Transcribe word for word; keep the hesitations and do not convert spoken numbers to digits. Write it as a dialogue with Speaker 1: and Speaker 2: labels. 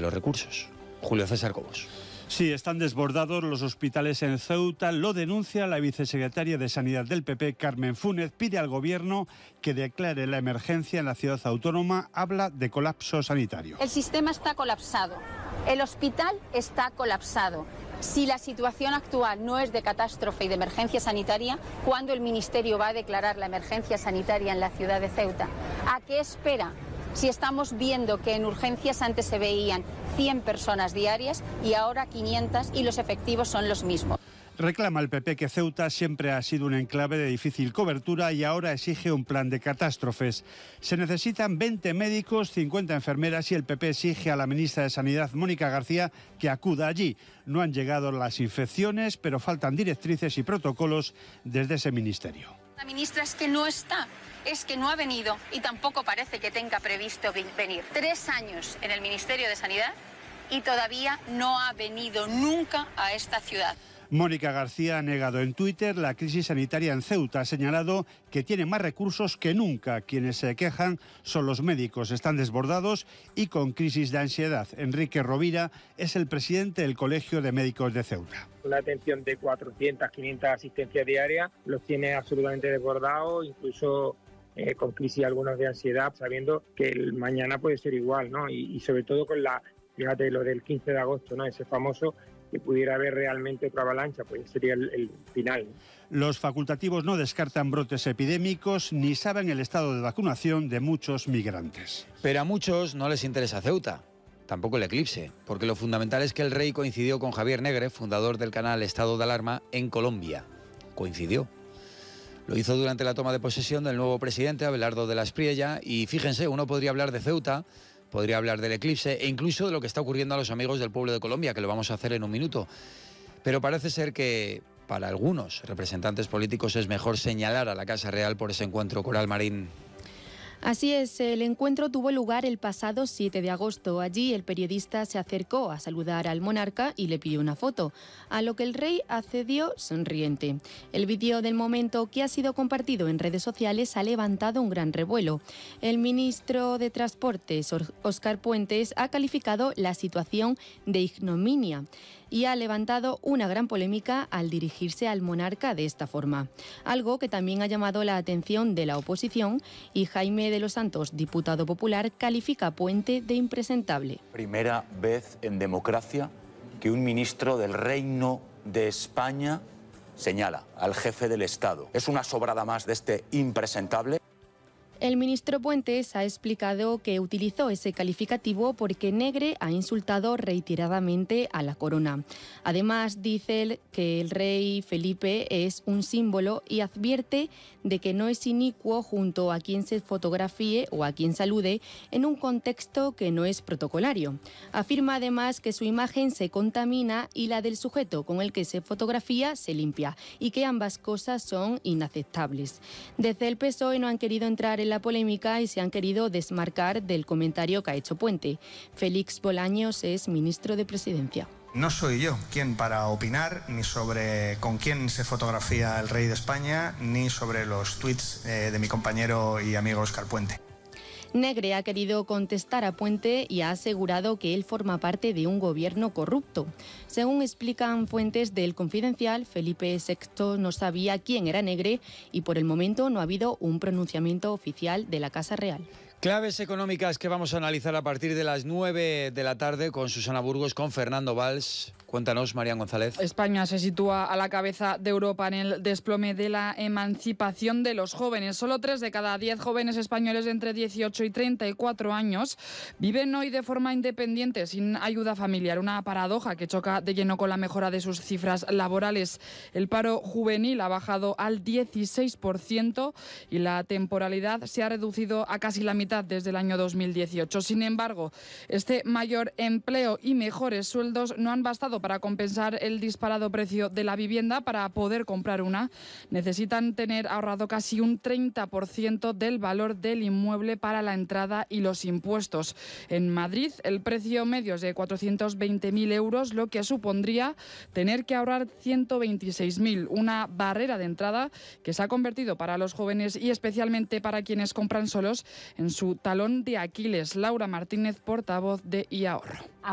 Speaker 1: los recursos. Julio César Cobos.
Speaker 2: Sí, están desbordados los hospitales en Ceuta, lo denuncia la vicesecretaria de Sanidad del P P, Carmen Fúnez, pide al Gobierno que declare la emergencia en la ciudad autónoma, habla de colapso sanitario.
Speaker 3: El sistema está colapsado, el hospital está colapsado. Si la situación actual no es de catástrofe y de emergencia sanitaria, ¿cuándo el Ministerio va a declarar la emergencia sanitaria en la ciudad de Ceuta? ¿A qué espera? Si estamos viendo que en urgencias antes se veían cien personas diarias y ahora quinientas y los efectivos son los mismos.
Speaker 2: Reclama el P P que Ceuta siempre ha sido un enclave de difícil cobertura y ahora exige un plan de catástrofes. Se necesitan veinte médicos, cincuenta enfermeras y el P P exige a la ministra de Sanidad, Mónica García, que acuda allí. No han llegado las infecciones, pero faltan directrices y protocolos desde ese ministerio.
Speaker 3: La ministra es que no está. Es que no ha venido y tampoco parece que tenga previsto venir. Tres años en el Ministerio de Sanidad y todavía no ha venido nunca a esta ciudad.
Speaker 2: Mónica García ha negado en Twitter la crisis sanitaria en Ceuta. Ha señalado que tiene más recursos que nunca. Quienes se quejan son los médicos. Están desbordados y con crisis de ansiedad. Enrique Rovira es el presidente del Colegio de Médicos de Ceuta.
Speaker 4: Una atención de cuatrocientas, quinientas asistencias diarias los tiene absolutamente desbordados, incluso eh, con crisis algunos de ansiedad, sabiendo que el mañana puede ser igual, ¿no? Y, y sobre todo con la, fíjate, lo del quince de agosto, ¿no? Ese famoso, que pudiera haber realmente otra avalancha, pues sería el, el final, ¿no?
Speaker 2: Los facultativos no descartan brotes epidémicos ni saben el estado de vacunación de muchos migrantes.
Speaker 1: Pero a muchos no les interesa Ceuta, tampoco el eclipse, porque lo fundamental es que el rey coincidió con Javier Negre, fundador del canal Estado de Alarma, en Colombia. Coincidió. Lo hizo durante la toma de posesión del nuevo presidente, Abelardo de la Espriella, y fíjense, uno podría hablar de Ceuta, podría hablar del eclipse e incluso de lo que está ocurriendo a los amigos del pueblo de Colombia, que lo vamos a hacer en un minuto. Pero parece ser que para algunos representantes políticos es mejor señalar a la Casa Real por ese encuentro. Coral Marín.
Speaker 5: Así es, el encuentro tuvo lugar el pasado siete de agosto. Allí el periodista se acercó a saludar al monarca y le pidió una foto, a lo que el rey accedió sonriente. El vídeo del momento, que ha sido compartido en redes sociales, ha levantado un gran revuelo. El ministro de Transportes, Óscar Puentes, ha calificado la situación de ignominia y ha levantado una gran polémica al dirigirse al monarca de esta forma. Algo que también ha llamado la atención de la oposición, y Jaime de los Santos, diputado popular, califica a Puente de impresentable.
Speaker 6: Primera vez en democracia que un ministro del Reino de España señala al jefe del Estado. Es una sobrada más de este impresentable.
Speaker 5: El ministro Puentes ha explicado que utilizó ese calificativo porque Negre ha insultado reiteradamente a la corona. Además, dice él que el rey Felipe es un símbolo y advierte de que no es inicuo junto a quien se fotografíe o a quien salude en un contexto que no es protocolario. Afirma además que su imagen se contamina y la del sujeto con el que se fotografía se limpia, y que ambas cosas son inaceptables. Desde el P S O E no han querido entrar en la polémica y se han querido desmarcar del comentario que ha hecho Puente. Félix Bolaños es ministro de Presidencia.
Speaker 7: No soy yo quien para opinar ni sobre con quién se fotografía el rey de España, ni sobre los tuits eh, de mi compañero y amigo Óscar Puente.
Speaker 5: Negre ha querido contestar a Puente y ha asegurado que él forma parte de un gobierno corrupto. Según explican fuentes del Confidencial, Felipe sexto no sabía quién era Negre y por el momento no ha habido un pronunciamiento oficial de la Casa Real.
Speaker 1: Claves económicas que vamos a analizar a partir de las nueve de la tarde con Susana Burgos, con Fernando Valls. Cuéntanos, Marian González.
Speaker 8: España se sitúa a la cabeza de Europa en el desplome de la emancipación de los jóvenes. Solo tres de cada diez jóvenes españoles de entre dieciocho y treinta y cuatro años viven hoy de forma independiente, sin ayuda familiar. Una paradoja que choca de lleno con la mejora de sus cifras laborales. El paro juvenil ha bajado al dieciséis por ciento y la temporalidad se ha reducido a casi la mitad desde el año dos mil dieciocho. Sin embargo, este mayor empleo y mejores sueldos no han bastado para compensar el disparado precio de la vivienda. Para poder comprar una, necesitan tener ahorrado casi un treinta por ciento del valor del inmueble para la entrada y los impuestos. En Madrid, el precio medio es de cuatrocientos veinte mil euros, lo que supondría tener que ahorrar ciento veintiséis mil, una barrera de entrada que se ha convertido para los jóvenes y especialmente para quienes compran solos en su talón de Aquiles. Laura Martínez, portavoz de iAhorro.